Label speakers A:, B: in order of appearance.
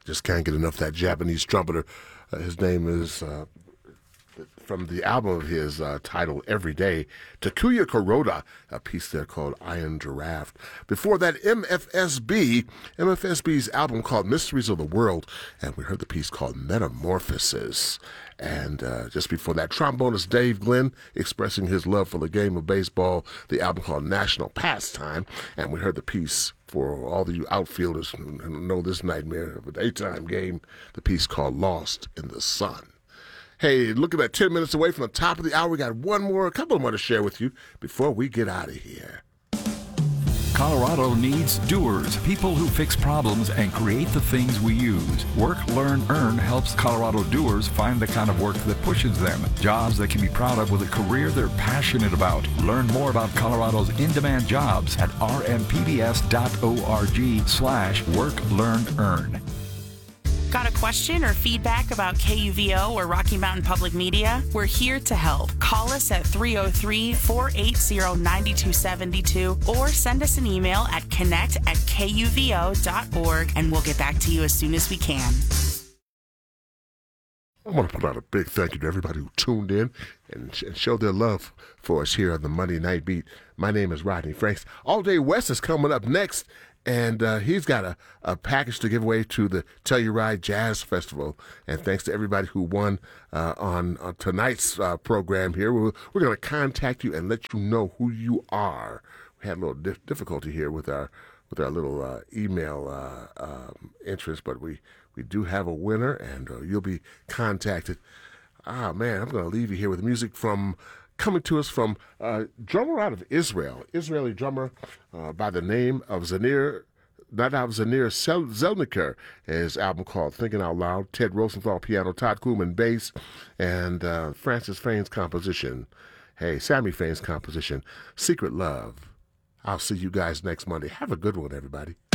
A: Just can't get enough of that Japanese trumpeter. His name is, from the album of his titled Every Day, Takuya Kuroda, a piece there called Iron Giraffe. Before that, MFSB's album called Mysteries of the World, and we heard the piece called Metamorphosis. And just before that, trombonist Dave Glenn expressing his love for the game of baseball, the album called National Pastime, and we heard the piece for all of you outfielders who know this nightmare of a daytime game, the piece called Lost in the Sun. Hey, looking at 10 minutes away from the top of the hour, we got a couple more to share with you before we get out of here.
B: Colorado needs doers, people who fix problems and create the things we use. Work, Learn, Earn helps Colorado doers find the kind of work that pushes them. Jobs they can be proud of with a career they're passionate about. Learn more about Colorado's in-demand jobs at rmpbs.org/work, learn, earn.
C: Got a question or feedback about KUVO or Rocky Mountain Public Media? We're here to help. Call us at 303-480-9272 or send us an email at connect@kuvo.org and we'll get back to you as soon as we can.
A: I want to put out a big thank you to everybody who tuned in and showed their love for us here on the Monday Night Beat. My name is Rodney Franks. All Day West is coming up next. And he's got a package to give away to the Telluride Jazz Festival. And thanks to everybody who won on tonight's program here. We're going to contact you and let you know who you are. We had a little difficulty here with our little email interest, but we do have a winner, and you'll be contacted. Ah, man, I'm going to leave you here with music coming to us from a drummer out of Israel, Israeli drummer by the name of Zanir Zelniker. His album called Thinking Out Loud. Ted Rosenthal piano, Todd Koolman bass, and Francis Fain's composition. Sammy Fain's composition, Secret Love. I'll see you guys next Monday. Have a good one, everybody.